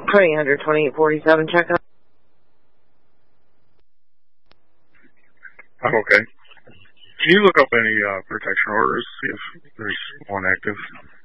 20-128-47, check out. I'm okay. Can you look up any protection orders, see if there's one active?